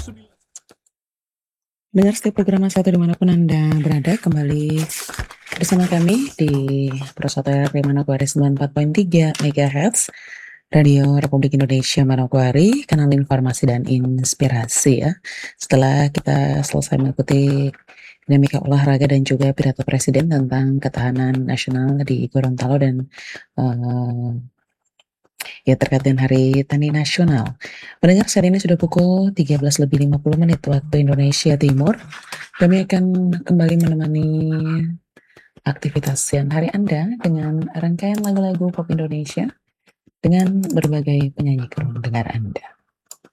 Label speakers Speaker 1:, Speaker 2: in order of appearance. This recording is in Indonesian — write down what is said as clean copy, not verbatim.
Speaker 1: Dengar setiap program Satu dimanapun Anda berada, kembali bersama kami di Prosoter Manokwari 94.3 MHz, Radio Republik Indonesia Manokwari, kanal informasi dan inspirasi ya. Setelah kita selesai mengikuti dinamika olahraga dan juga pidato Presiden tentang ketahanan nasional di Gorontalo dan ya terkait dengan Hari Tani Nasional. Pendengar, saat ini sudah pukul 13:50 waktu Indonesia Timur. Kami akan kembali menemani aktivitas siang hari Anda dengan rangkaian lagu-lagu pop Indonesia dengan berbagai penyanyi kerumun dengar Anda.